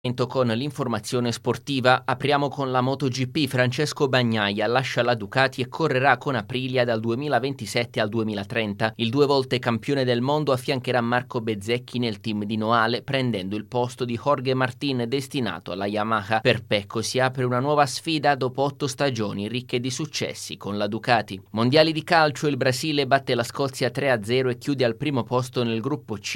Con l'informazione sportiva apriamo con la MotoGP. Francesco Bagnaia lascia la Ducati e correrà con Aprilia dal 2027 al 2030. Il 2 volte campione del mondo affiancherà Marco Bezzecchi nel team di Noale, prendendo il posto di Jorge Martin destinato alla Yamaha. Per Pecco si apre una nuova sfida dopo 8 stagioni ricche di successi con la Ducati. Mondiali di calcio, il Brasile batte la Scozia 3-0 e chiude al primo posto nel gruppo C